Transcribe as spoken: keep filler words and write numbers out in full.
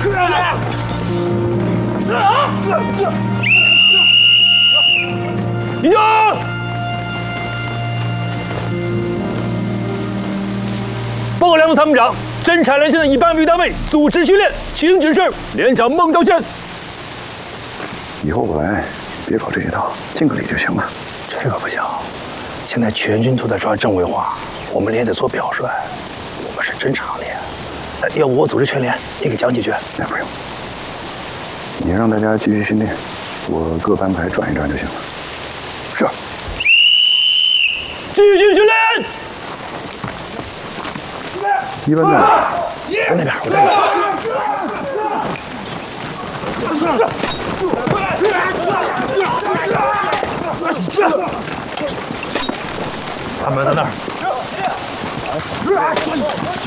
立正！报告梁副参谋长，侦察连线的一般预单位组织训练，请指示连长孟道宪。 以后我来，别搞这一套，尽个礼就行了。 这个不行，现在全军都在抓政委化，我们连也得做表率。我们是侦察连，要不我组织全连，你给讲几句？ 那不用，你让大家继续训练，我各班排转一转就行了。是。 继续训练。 一班在哪？ 在那边，我带你去。他们在那儿。